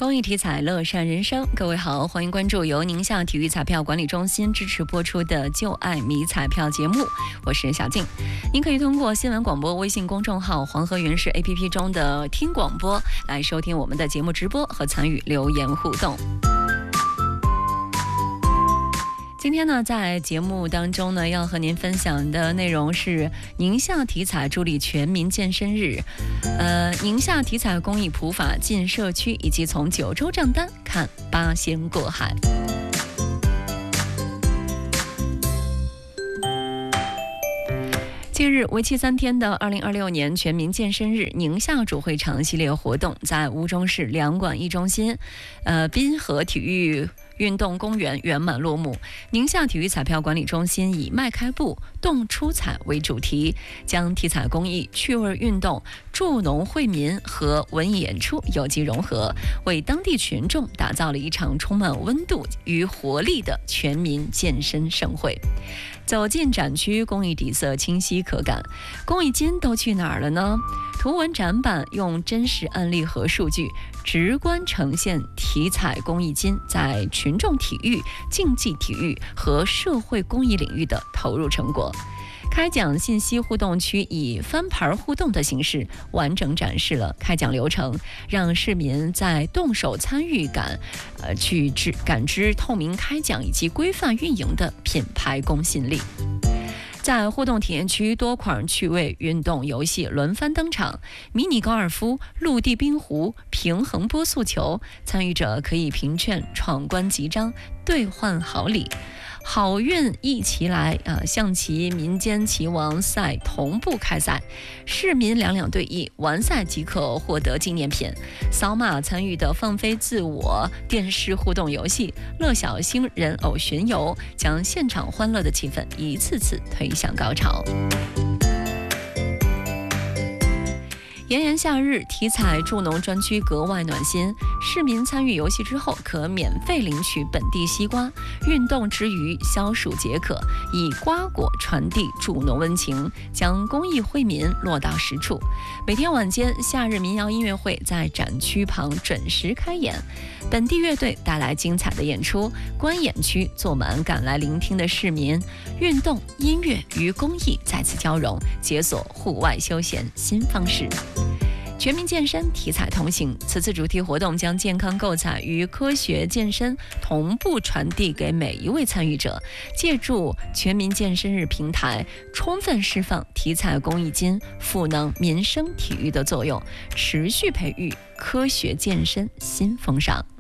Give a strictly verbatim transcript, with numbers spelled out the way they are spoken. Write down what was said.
公益体彩，乐善人生。各位好，欢迎关注由宁夏体育彩票管理中心支持播出的《就爱迷彩票》节目，我是小静。您可以通过新闻广播微信公众号黄河源氏 A P P 中的听广播来收听我们的节目直播和参与留言互动。今天呢，在节目当中呢，要和您分享的内容是宁夏体彩助力全民健身日。呃，宁夏体彩公益普法进社区，以及从九州账单看八仙过海。近日，为期三天的二零二六年全民健身日宁夏主会场系列活动在吴中市两馆一中心、呃滨河体育运动公园圆满落幕。宁夏体育彩票管理中心以迈开步、动出彩为主题，将体彩公益、趣味运动、助农惠民和文艺演出有机融合，为当地群众打造了一场充满温度与活力的全民健身盛会。走进展区，公益底色清晰可感。公益金都去哪儿了呢？图文展板用真实案例和数据直观呈现体彩公益金在群众体育、竞技体育和社会公益领域的投入成果。开奖信息互动区以翻牌互动的形式完整展示了开奖流程，让市民在动手参与感，呃，去知感知透明开奖以及规范运营的品牌公信力。在互动体验区，多款趣味运动游戏轮番登场，迷你高尔夫、陆地冰壶、平衡波速球，参与者可以凭券闯关集章，兑换好礼。好运一齐来啊！象棋民间棋王赛同步开赛，市民两两对弈，完赛即可获得纪念品。扫码参与的放飞自我电视互动游戏乐小星人偶巡游，将现场欢乐的气氛一次次推向高潮。炎炎夏日，体彩助农专区格外暖心。市民参与游戏之后，可免费领取本地西瓜，运动之余消暑解渴，以瓜果传递助农温情，将公益惠民落到实处。每天晚间，夏日民谣音乐会在展区旁准时开演，本地乐队带来精彩的演出，观演区坐满赶来聆听的市民，运动、音乐与公益再次交融，解锁户外休闲新方式。全民健身，体彩同行。此次主题活动将健康购彩与科学健身同步传递给每一位参与者，借助全民健身日平台，充分释放体彩公益金赋能民生体育的作用，持续培育科学健身新风尚。